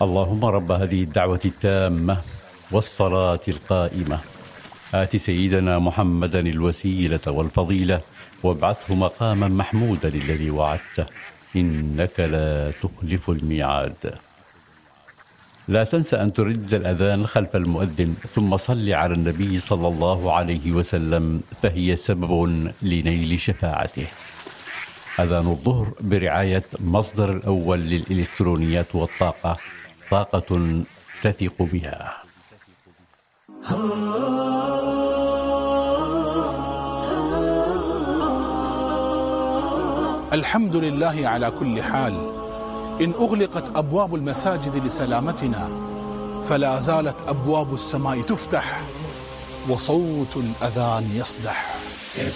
اللهم رب هذه الدعوة التامة والصلاة القائمة آت سيدنا محمدا الوسيلة والفضيلة وابعثه مقاما محمودا الذي وعدته إنك لا تخلف الميعاد. لا تنسى أن ترد الأذان خلف المؤذن ثم صل على النبي صلى الله عليه وسلم فهي سبب لنيل شفاعته. أذان الظهر برعاية مصدر الأول للإلكترونيات والطاقة، طاقة تثق بها. الحمد لله على كل حال. إن أغلقت أبواب المساجد لسلامتنا فلا زالت أبواب السماء تفتح وصوت الأذان يصدح.